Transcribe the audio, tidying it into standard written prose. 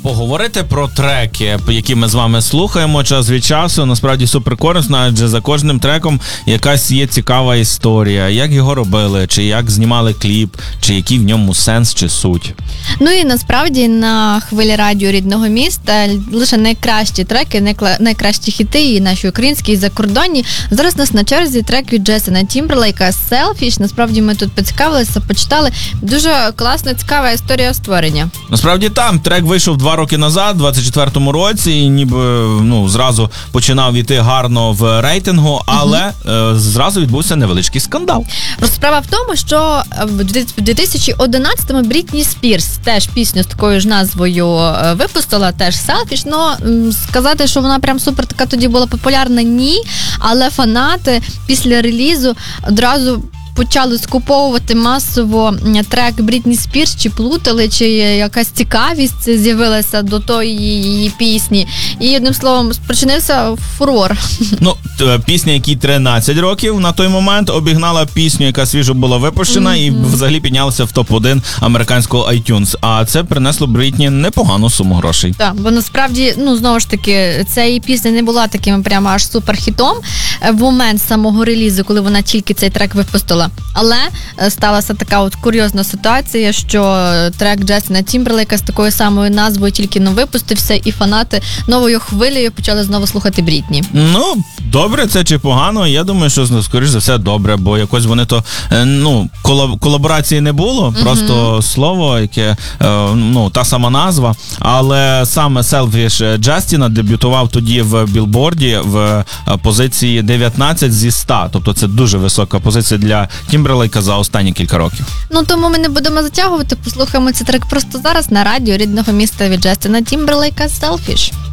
Поговорити про треки, які ми з вами слухаємо час від часу, насправді супер корисно, адже за кожним треком якась є цікава історія. Як його робили, чи як знімали кліп, чи який в ньому сенс чи суть. Ну і насправді на хвилі радіо рідного міста лише найкращі треки, найкращі хіти, і наші українські, і закордонні. Зараз у нас на черзі трек від Джастіна Тімберлейка «Selfish». Насправді ми тут поцікавилися, почитали. Дуже класна, цікава історія створення. Насправді там трек вийшов 2 роки назад, у 24-му році, і ніби зразу починав іти гарно в рейтингу, але зразу відбувся невеличкий скандал. Просто справа в тому, що в 2011-му Брітні Спірс теж пісню з такою ж назвою випустила, теж «Selfish», но сказати, що вона прям супер така тоді була популярна, ні, але фанати після релізу одразу почали скуповувати масово трек Брітні Спірс, чи плутали, чи якась цікавість з'явилася до тої її пісні. І, одним словом, спричинився фурор. Пісня, якій 13 років на той момент, обігнала пісню, яка свіжо була випущена, і взагалі піднялася в топ-1 американського iTunes. А це принесло Брітні непогану суму грошей. Так, бо насправді, знову ж таки, ця її пісня не була таким прямо аж суперхітом в момент самого релізу, коли вона тільки цей трек випустила. Але сталася така от курйозна ситуація, що трек Джастіна Тімберлейка з такою самою назвою тільки випустився, і фанати новою хвилею почали знову слухати Брітні. Добре це чи погано? Я думаю, що, скоріш за все, добре, бо якось вони то, колаборації не було, просто слово, яке, та сама назва, але саме Selfish Джастіна дебютував тоді в Білборді в позиції 19 зі 100, тобто це дуже висока позиція для Тімберлейка за останні кілька років. Тому ми не будемо затягувати, послухаємо цей трек просто зараз на радіо рідного міста від Джастіна Тімберлейка «Selfish».